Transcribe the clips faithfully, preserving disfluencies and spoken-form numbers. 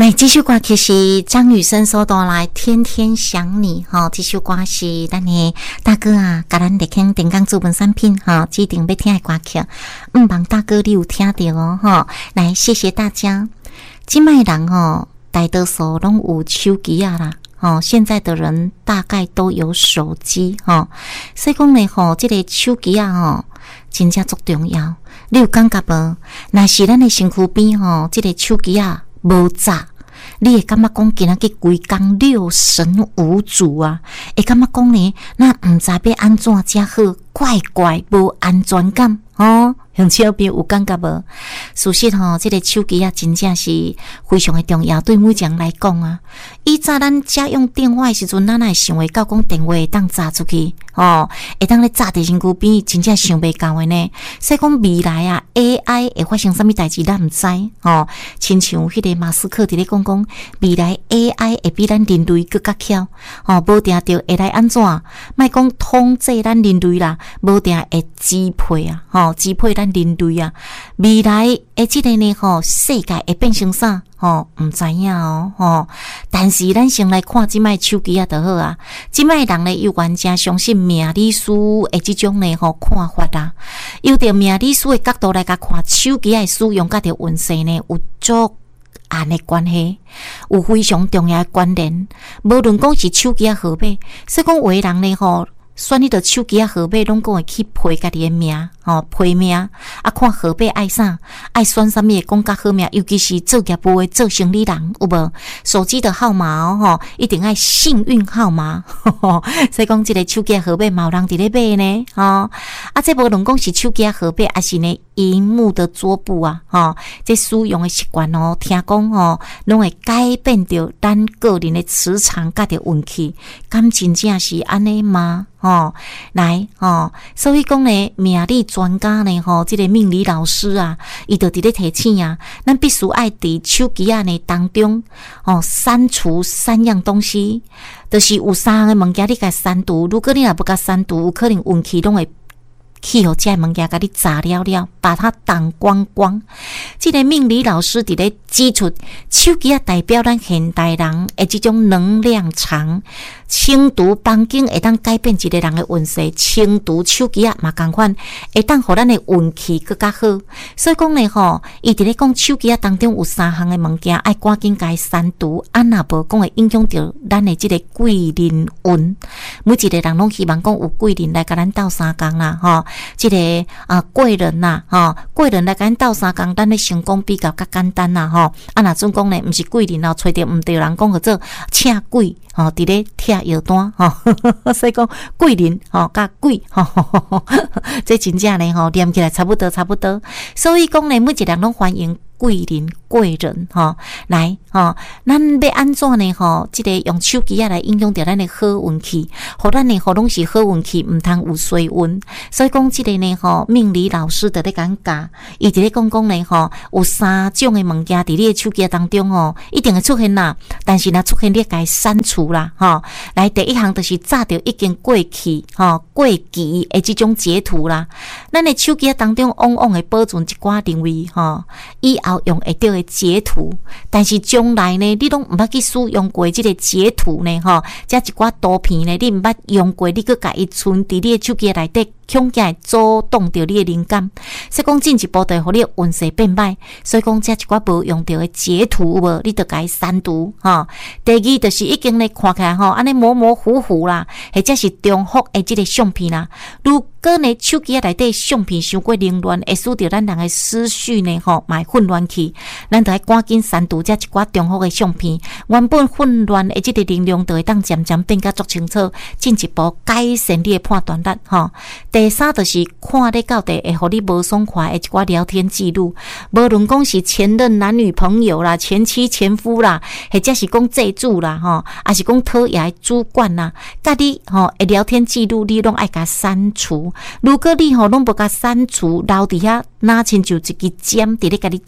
来，这首歌曲是张雨生所带来《天天想你》哈，这首歌是咱的大哥啊，甲咱列坑电工资本产品哈，指定要听的歌曲。毋茫大哥你有听到哦哈？来，谢谢大家。今麦人哦，大多数拢有手机啊啦。哦，现在的人大概都有手机哈，所以讲呢吼，这个手机啊吼，真正足重要。你有感觉无？若是咱的身躯边吼，这个手机啊无炸，你会感觉讲今仔日规工六神无主啊？会感觉讲呢，那毋知要安怎才好，怪怪无安全感哦。乡亲朋友有感觉无？事实吼，这个手机啊，真正是非常的重要，对每一个人来讲啊。以前咱家用电话的时阵，咱哪会想会到讲电话会当炸出去？哦，会当咧炸伫身躯边，真正想袂到的呢。所以讲未来啊 ，A I 会发生什么代志，咱毋知哦。亲像迄个马斯克伫咧讲讲，未来 A I 会比咱人类更较巧哦，无定着会来安怎？莫讲统治咱人类啦，无定会支配啊，吼、哦、支配咱人类啊。未来诶，即个呢吼，世界会变成啥？吼，毋知影哦，吼。但是咱先来看即摆手机啊，就好啊。即摆人呢，有原正相信命理师诶，即种呢吼看法啦。由着命理师诶角度来甲看手机诶使用，甲着运势呢有足暗诶关系，有非常重要诶关联。无论讲是手机啊号码，所以讲有诶人呢吼。选你的手机啊号码，拢讲会去配家己的名，吼、哦、配名啊，看号码爱啥，爱选啥物讲较好命，尤其是做业务的、做生意人，有无？手机的号码哦，吼，一定爱幸运号码，呵呵所以讲这个手机号码嘛有人伫咧买呢，哦，啊，这无论讲是手机号码，还是呢荧幕的桌布啊，吼、哦，这使用的习惯哦，听讲哦，拢会改变着咱个人的磁场，甲着运气，敢真正是安尼吗？哦，来哦，所以讲呢，命理专家呢，吼、哦，这个命理老师啊，伊就伫咧提醒啊，咱必须爱伫手机啊呢当中，哦，删除三样东西，就是有三样的物件你甲删除，如果你若不甲删除，有可能运气拢会去互这物件甲你炸了了，把它挡光光。这个命理老师伫咧指出，手机啊代表咱现代人的这种能量场。清除房间会当改变一个人的运势，清除手机啊嘛同款，会当互咱的运气更加好。所以讲呢吼，伊伫咧讲手机啊当中有三项的物件，爱赶紧甲伊删除，啊若无讲会影响到咱的这个贵人运。每一个人拢希望讲有贵人来甲咱斗相共啦，吼，这个啊贵人呐，吼，贵人来甲咱斗相共，咱的成功比较较简单啦，吼。啊若总讲呢，毋是贵人哦，找着毋对人讲叫做请贵。吼，伫咧拆药单吼，所以讲贵人吼，甲贵吼，这真正呢吼，连起来差不多差不多。所以讲呢，每一个人拢欢迎贵人贵人吼，来吼，咱要安怎呢吼？即、这个用手机啊来影响到咱的好运气，互咱呢互拢是好运气，毋通有衰运。所以讲即个呢吼，命理老师伫咧讲教，伊伫咧讲讲呢吼，有三种的物件伫你的手机当中哦，一定会出现啦。但是若出现，你该删除啦吼。来，第一项就是炸掉已经过去吼过期的即种截图啦。咱的手机当中往往会保存一寡认为吼以后用会到的截图，但是将来呢，你拢毋捌去使用过即个截图呢，吼，遮一寡图片呢，你毋捌用过，你去甲伊存伫你的手机内底，恐惊会阻挡着你的灵感。所以讲进一步就会互你的运势变歹。所以讲遮一寡无用到的截图有无，你就甲伊删除吼。第二就是已经咧看起来吼，安尼模模糊糊啦，或者是重复的即个相片啦，如果呢手机内底相片伤过凌乱，会使得咱人的思绪呢吼，嘛混乱去，咱就要赶紧删除这一寡重复的相片，原本混乱的这个能量就会当渐渐变甲足清楚，进一步改善你的判断力吼。第三就是看咧到底会互你无爽快的一寡聊天记录，无论讲是前任男女朋友啦、前妻前夫啦，或者是讲债主啦吼，还是讲讨厌的主管啦，甲你吼的聊天记录你拢爱甲删除。如果你吼拢无甲删除，留伫遐，哪亲像一支针伫咧甲你插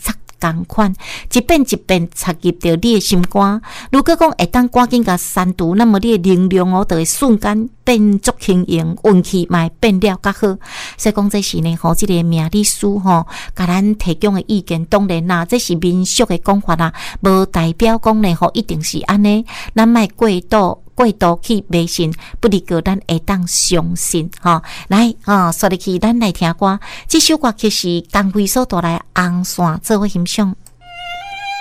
同款，一遍一遍插入到你的心肝。如果讲会当赶紧甲删除，那么你的能量哦，就会瞬间变足轻盈，运气嘛会变了较好。所以讲这是呢，吼，这个命理师吼，甲咱提供的意见，当然啦，这是民俗的讲法啦，无代表讲呢，吼，一定是安尼，咱莫过度。过度去迷信，不离个咱会当相信哈。来啊，说入去咱来听歌，这首歌曲是江蕙所带来红线做伙欣赏。